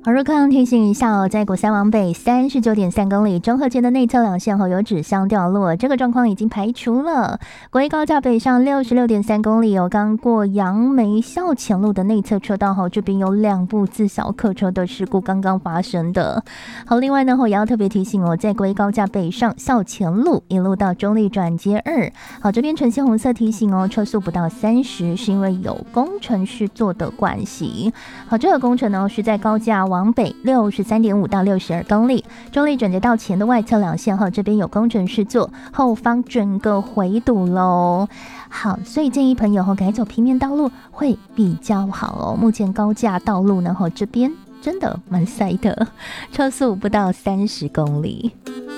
好，如刚刚提醒一下哦，在国三往北39.3公里中和街的内侧两线后有纸箱掉落，这个状况已经排除了。国一高架北上66.3公里哦，刚过杨梅校前路的内侧车道后，这边有2部自小客车的事故刚刚发生的。好，另外呢，我也要特别提醒哦，在国一高架北上校前路一路到中立转接2，好，这边呈现红色提醒哦，车速不到30，是因为有工程师做的关系。好，这个工程呢是在高架往北63.5到62公里，中立转接道前的外侧两线后，这边有工程师做，后方整个回堵喽。好，所以建议朋友改走平面道路会比较好哦。目前高架道路呢，这边真的蛮塞的，车速不到30公里。